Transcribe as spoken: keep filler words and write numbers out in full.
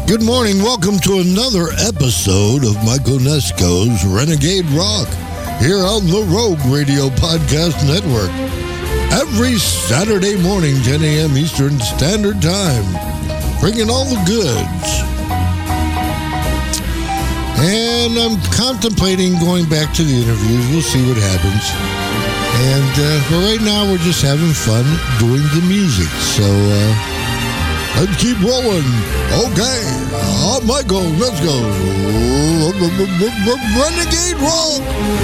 Good morning. Welcome to another episode of Michael Nesco's Renegade Rock here on the Rogue Radio Podcast Network. Every Saturday morning, ten a.m. Eastern Standard Time, bringing all the goods. And I'm contemplating going back to the interviews. We'll see what happens. And uh, for right now, we're just having fun doing the music. So, uh, let's keep rolling. Okay, I'm Michael. Let's go. Renegade Rock.